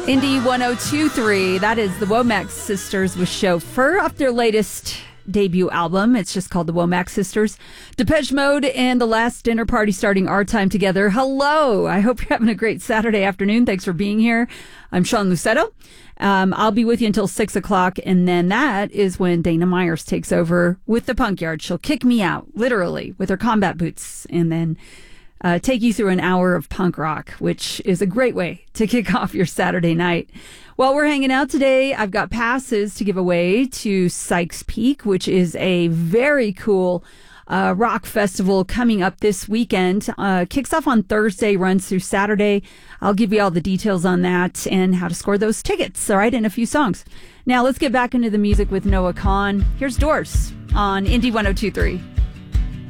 Indie 1023, that is the Womack Sisters with Chauffeur off their latest debut album. It's just called the Womack Sisters. Depeche Mode and The Last Dinner Party starting our time together. Hello. I hope you're having a great Saturday afternoon. Thanks for being here. I'm Sean Lucetto. I'll be with you until 6 o'clock, and then that is when Dana Myers takes over with the Punk Yard. She'll kick me out, literally, with her combat boots, and then take you through an hour of punk rock, which is a great way to kick off your Saturday night. While we're hanging out today, I've got passes to give away to Sykes Peak, which is a very cool rock festival coming up this weekend. Kicks off on Thursday, runs through Saturday. I'll give you all the details on that and how to score those tickets, all right, and a few songs. Now, let's get back into the music with Noah Kahan. Here's Doors on Indie 1023.